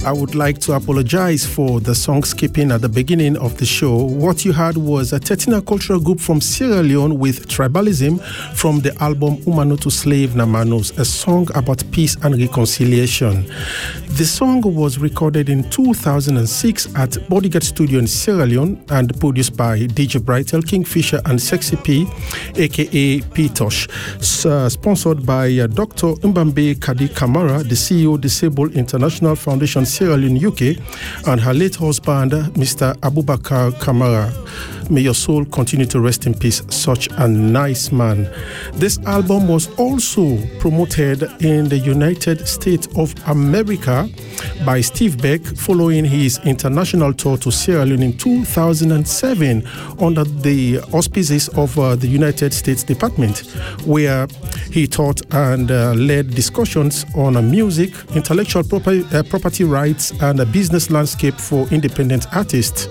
I would like to apologize for the song skipping at the beginning of the show. What you heard was a Tetina cultural group from Sierra Leone with Tribalism from the album Umanotu Slave Namanos, a song about peace and reconciliation. The song was recorded in 2006 at Bodyguard Studio in Sierra Leone and produced by DJ Brightel, Kingfisher and Sexy P, aka P-Tosh. Sponsored by Dr. Mbambe Kadi Kamara, the CEO Disabled International Foundation Sierra Leone, UK, and her late husband, Mr. Abubakar Kamara. May your soul continue to rest in peace. Such a nice man. This album was also promoted in the United States of America by Steve Beck following his international tour to Sierra Leone in 2007 under the auspices of the United States Department, where he taught and led discussions on music, intellectual property rights, and a business landscape for independent artists.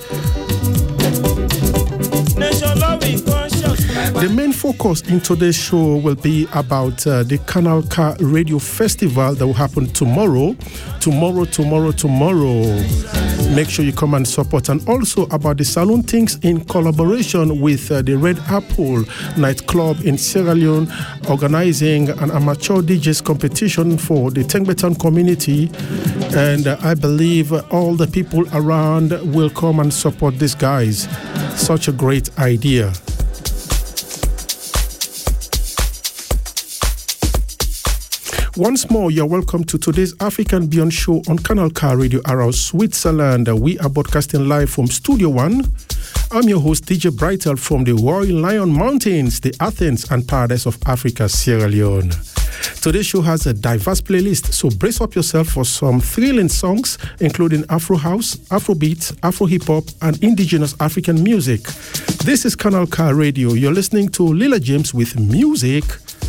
The main focus in today's show will be about the Canal K Radio Festival that will happen tomorrow. Make sure you come and support, and also about the Saloon Things in collaboration with the Red Apple nightclub in Sierra Leone, organizing an amateur DJs competition for the Tengbetan community. And I believe all the people around will come and support these guys. Such a great idea. Once more, you're welcome to today's African Beyond show on Canal K Radio Arouse, Switzerland. We are broadcasting live from Studio One. I'm your host, DJ Brightel, from the Royal Lion Mountains, the Athens and Paradise of Africa, Sierra Leone. Today's show has a diverse playlist, so brace up yourself for some thrilling songs, including Afro House, Afrobeat, Afro Hip Hop, and indigenous African music. This is Canal K Radio. You're listening to Lila James with Music